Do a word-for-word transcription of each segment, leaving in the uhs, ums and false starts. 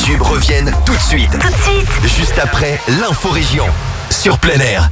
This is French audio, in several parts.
tubes reviennent tout de suite. Tout de suite. Juste après l'info-région. Sur Plein Air.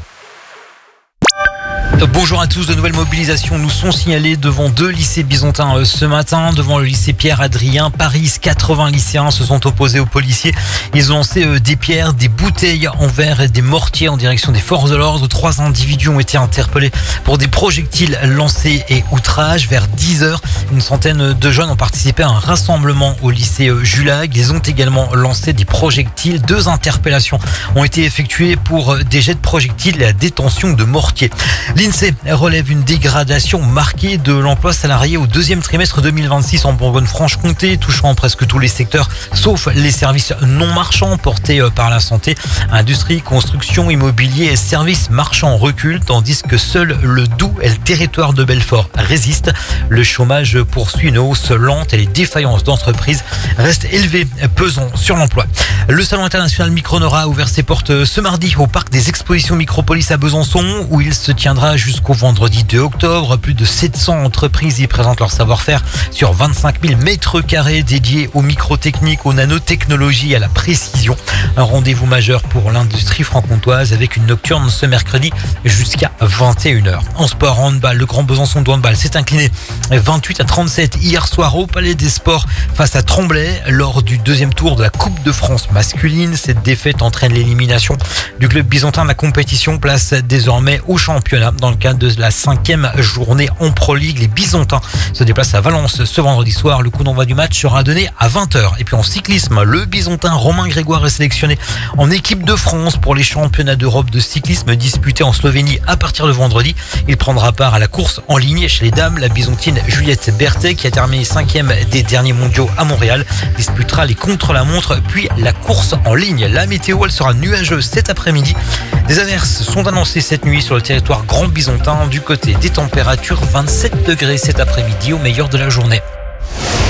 Bonjour à tous, de nouvelles mobilisations nous sont signalées devant deux lycées byzantins ce matin. Devant le lycée Pierre-Adrien, Paris, quatre-vingts lycéens se sont opposés aux policiers. Ils ont lancé des pierres, des bouteilles en verre et des mortiers en direction des forces de l'ordre. Trois individus ont été interpellés pour des projectiles lancés et outrages. Vers dix heures, une centaine de jeunes ont participé à un rassemblement au lycée Julag. Ils ont également lancé des projectiles. Deux interpellations ont été effectuées pour des jets de projectiles et la détention de mortiers. L'INSEE relève une dégradation marquée de l'emploi salarié au deuxième trimestre deux mille vingt-six en Bourgogne-Franche-Comté, touchant presque tous les secteurs, sauf les services non marchands portés par la santé. Industrie, construction, immobilier et services marchands reculent, tandis que seul le Doubs et le territoire de Belfort résistent. Le chômage poursuit une hausse lente et les défaillances d'entreprises restent élevées, pesant sur l'emploi. Le Salon international Micronora a ouvert ses portes ce mardi au parc des expositions Micropolis à Besançon, où il se tiendra jusqu'au vendredi deux octobre. Plus de sept cents entreprises y présentent leur savoir-faire sur vingt-cinq mille mètres carrés dédiés aux microtechniques, aux nanotechnologies et à la précision. Un rendez-vous majeur pour l'industrie franc-comtoise avec une nocturne ce mercredi jusqu'à vingt et une heures. En sport handball, le Grand Besançon de handball s'est incliné vingt-huit à trente-sept hier soir au Palais des Sports face à Tremblay lors du deuxième tour de la Coupe de France masculine. Cette défaite entraîne l'élimination du club byzantin de la compétition, place désormais au championnat. Dans le cadre de la cinquième journée en Pro League, les Byzantins se déplacent à Valence ce vendredi soir. Le coup d'envoi du match sera donné à vingt heures. Et puis en cyclisme, le Byzantin Romain Grégoire est sélectionné en équipe de France pour les championnats d'Europe de cyclisme disputés en Slovénie à partir de vendredi. Il prendra part à la course en ligne chez les dames. La Byzantine Juliette Berthet, qui a terminé cinquième des derniers mondiaux à Montréal, disputera les contre-la-montre puis la course en ligne. La météo, elle sera nuageuse cet après-midi. Des averses sont annoncées cette nuit sur le territoire grand byzantin. Du côté des températures, vingt-sept degrés cet après-midi au meilleur de la journée.